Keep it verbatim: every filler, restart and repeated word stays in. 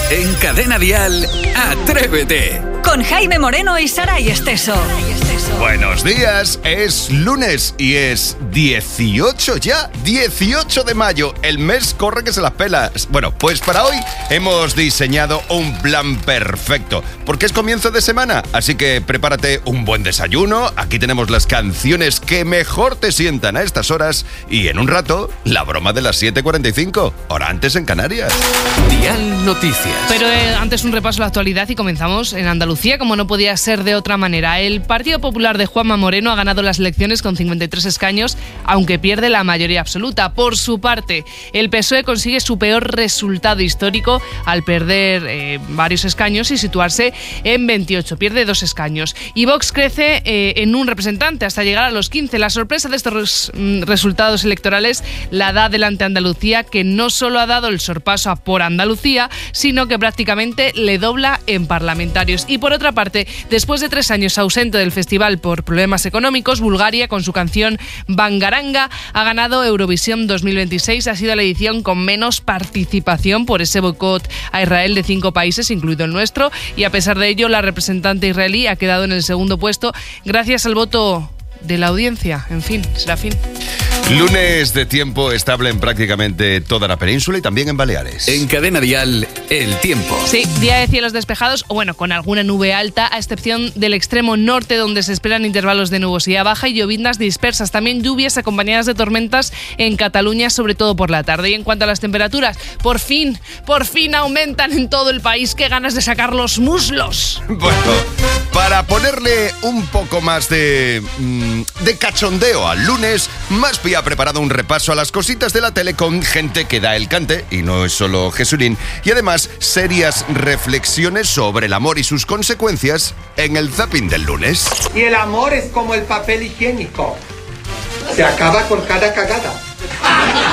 En Cadena Dial, Atrévete. Con Jaime Moreno y Saray Esteso. Buenos días, es lunes y es dieciocho ya, dieciocho de mayo. El mes corre que se las pela. Bueno, pues para hoy hemos diseñado un plan perfecto, porque es comienzo de semana, así que prepárate un buen desayuno. Aquí tenemos las canciones que mejor te sientan a estas horas y en un rato, la broma de las siete cuarenta y cinco, hora antes en Canarias. Dial Noticias. Pero eh, antes un repaso a la actualidad y comenzamos en Andalucía, como no podía ser de otra manera. El Partido Popular de Juanma Moreno ha ganado las elecciones con cincuenta y tres escaños, aunque pierde la mayoría absoluta. Por su parte, el P S O E consigue su peor resultado histórico al perder eh, varios escaños y situarse en veintiocho. Pierde dos escaños. Y Vox crece eh, en un representante hasta llegar a los quince. La sorpresa de estos res, resultados electorales la da delante Andalucía, que no solo ha dado el sorpaso a Por Andalucía, sino que prácticamente le dobla en parlamentarios. Y por otra parte, después de tres años ausente del festival por problemas económicos, Bulgaria, con su canción Bangaranga, ha ganado Eurovisión dos mil veintiséis. Ha sido la edición con menos participación por ese boicot a Israel de cinco países, incluido el nuestro, y a pesar de ello, la representante israelí ha quedado en el segundo puesto gracias al voto de la audiencia. En fin, será fin. Lunes de tiempo estable en prácticamente toda la península y también en Baleares. En Cadena Dial, el tiempo. Sí, día de cielos despejados, o bueno, con alguna nube alta, a excepción del extremo norte, donde se esperan intervalos de nubosidad baja y lloviznas dispersas. También lluvias acompañadas de tormentas en Cataluña, sobre todo por la tarde. Y en cuanto a las temperaturas, por fin, por fin aumentan en todo el país. ¡Qué ganas de sacar los muslos! Bueno, para ponerle un poco más de, de cachondeo al lunes, Maspi ha preparado un repaso a las cositas de la tele con gente que da el cante, y no es solo Jesulín, y además serias reflexiones sobre el amor y sus consecuencias en el zapping del lunes. Y el amor es como el papel higiénico, se acaba con cada cagada.